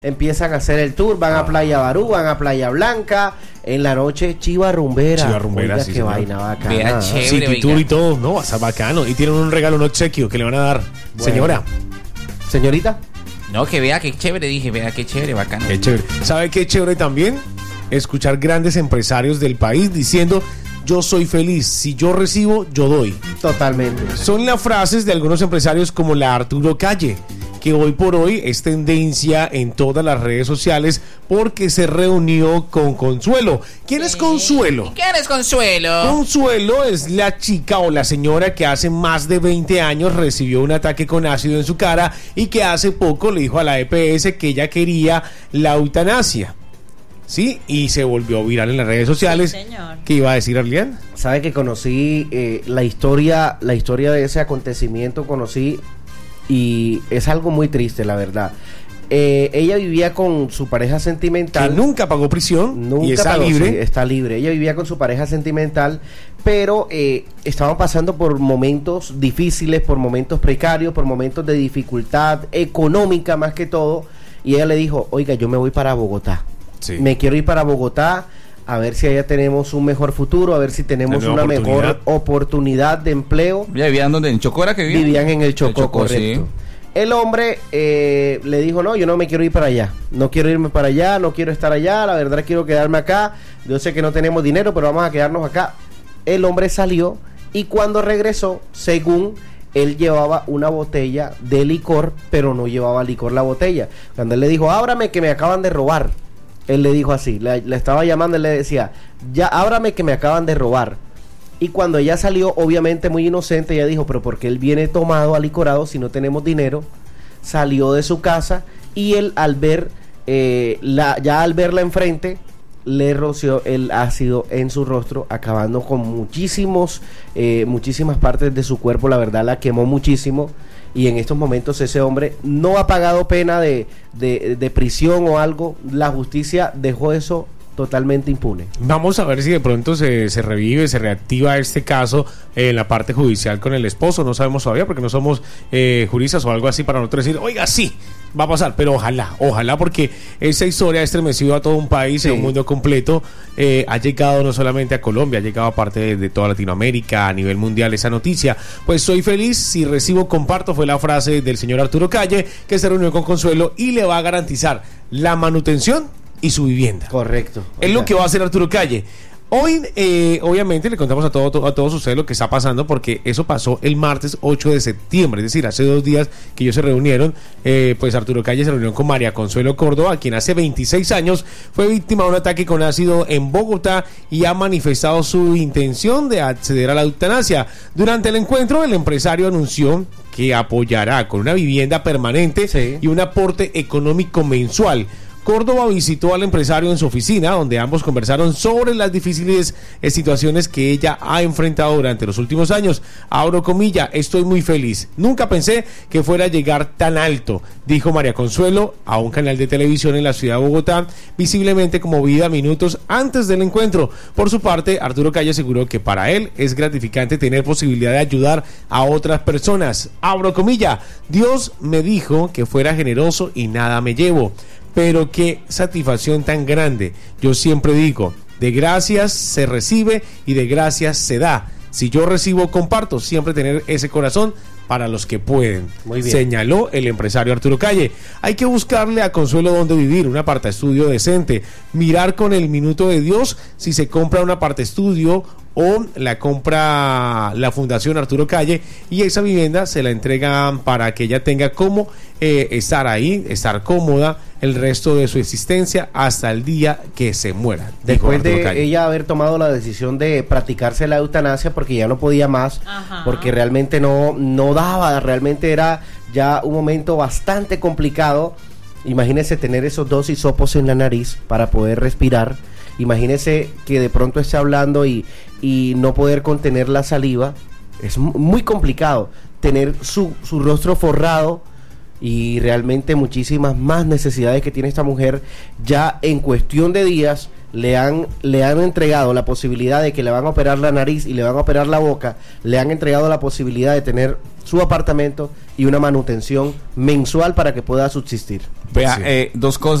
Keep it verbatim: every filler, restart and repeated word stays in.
Empiezan a hacer el tour, van a Playa Barú, van a Playa Blanca, en la noche Chiva Rumbera. Chiva Rumbera, Oiga, sí, qué señor. vaina bacana. Vea, chévere, City oiga. Tour y todo, no, va a estar bacano. Y tienen un regalo, un obsequio que le van a dar. Bueno. Señora, Señorita, No, que vea qué chévere, dije, vea qué chévere, bacano. qué chévere. ¿Sabe qué chévere también? Escuchar grandes empresarios del país diciendo: yo soy feliz, si yo recibo, yo doy. totalmente. Son las frases de algunos empresarios como la Arturo Calle, que hoy por hoy es tendencia en todas las redes sociales porque se reunió con Consuelo. ¿Quién es Consuelo? ¿Y quién es Consuelo? Consuelo es la chica o la señora que hace más de veinte años recibió un ataque con ácido en su cara y que hace poco le dijo a la E P S que ella quería la eutanasia. ¿Sí? Y se volvió viral en las redes sociales. Sí, señor. ¿Qué iba a decir Arlian? Sabe que conocí eh, la historia, la historia de ese acontecimiento, conocí y es algo muy triste, la verdad. Eh, ella vivía con su pareja Que sentimental. nunca pagó prisión Nunca y está pagó, libre. sí, está libre. Ella vivía con su pareja sentimental, pero eh, estaban pasando por momentos difíciles, por momentos precarios, por momentos de dificultad económica más que todo. Y ella le dijo: oiga, yo me voy para Bogotá. Sí. Me quiero ir para Bogotá a ver si allá tenemos un mejor futuro, a ver si tenemos Una una nueva mejor oportunidad. oportunidad de empleo. ¿Ya vivían donde? ¿En Chocó era que vivían? Vivían en el Chocó, Chocó, correcto. sí. El hombre eh, le dijo: no, yo no me quiero ir para allá, no quiero irme para allá, no quiero estar allá, la verdad quiero quedarme acá, yo sé que no tenemos dinero, pero vamos a quedarnos acá. El hombre salió y cuando regresó, según él, llevaba una botella de licor, pero no llevaba licor la botella. Cuando él le dijo: ábrame que me acaban de robar, él le dijo así, le, le estaba llamando, él le decía: ya, ábrame que me acaban de robar. Y cuando ella salió, obviamente muy inocente, ella dijo: pero ¿por qué él viene tomado, alicorado, si no tenemos dinero? Salió de su casa y él, al ver, eh, la, ya al verla enfrente, le roció el ácido en su rostro, acabando con muchísimos, eh, muchísimas partes de su cuerpo. La verdad, la quemó muchísimo. Y en estos momentos ese hombre no ha pagado pena de, de, de prisión o algo. La justicia dejó eso totalmente impune. Vamos a ver si de pronto se, se revive, se reactiva este caso en la parte judicial con el esposo. No sabemos todavía porque no somos eh, juristas o algo así para nosotros decir: oiga, sí, va a pasar, pero ojalá, ojalá, porque esa historia ha estremecido a todo un país, Sí. a un mundo completo. Eh, ha llegado no solamente a Colombia, ha llegado a parte de, de toda Latinoamérica, a nivel mundial esa noticia. Pues soy feliz, si recibo, comparto, fue la frase del señor Arturo Calle, que se reunió con Consuelo y le va a garantizar la manutención y su vivienda. Correcto. Es lo que va a hacer Arturo Calle. Hoy, eh, obviamente, le contamos a, todo, a todos ustedes lo que está pasando, porque eso pasó el martes ocho de septiembre, es decir, hace dos días que ellos se reunieron. Eh, pues Arturo Calle se reunió con María Consuelo Córdoba, quien hace veintiséis años fue víctima de un ataque con ácido en Bogotá y ha manifestado su intención de acceder a la eutanasia. Durante el encuentro, el empresario anunció que apoyará con una vivienda permanente Sí. y un aporte económico mensual. Córdoba visitó al empresario en su oficina, donde ambos conversaron sobre las difíciles eh, situaciones que ella ha enfrentado durante los últimos años. Abro comilla: estoy muy feliz. Nunca pensé que fuera a llegar tan alto, dijo María Consuelo a un canal de televisión en la ciudad de Bogotá, visiblemente conmovida minutos antes del encuentro. Por su parte, Arturo Calle aseguró que para él es gratificante tener posibilidad de ayudar a otras personas. Abro comilla: Dios me dijo que fuera generoso y nada me llevo. Pero qué satisfacción tan grande. Yo siempre digo: de gracias se recibe y de gracias se da. Si yo recibo, comparto. Siempre tener ese corazón para los que pueden. Muy bien. Señaló el empresario Arturo Calle. Hay que buscarle a Consuelo donde vivir, un apartaestudio decente. Mirar con el minuto de Dios si se compra un apartaestudio o la compra la Fundación Arturo Calle, y esa vivienda se la entregan para que ella tenga como eh, estar ahí, estar cómoda el resto de su existencia hasta el día que se muera. Después de Calle. ella haber tomado la decisión de practicarse la eutanasia porque ya no podía más, Ajá. porque realmente no, no daba, realmente era ya un momento bastante complicado. Imagínese tener esos dos hisopos en la nariz para poder respirar. Imagínese que de pronto esté hablando y, y no poder contener la saliva. Es mu- muy complicado tener su, su rostro forrado y realmente muchísimas más necesidades que tiene esta mujer. Ya en cuestión de días le han, le han entregado la posibilidad de que le van a operar la nariz y le van a operar la boca, le han entregado la posibilidad de tener su apartamento y una manutención mensual para que pueda subsistir. Vea, Sí. eh, dos cosas.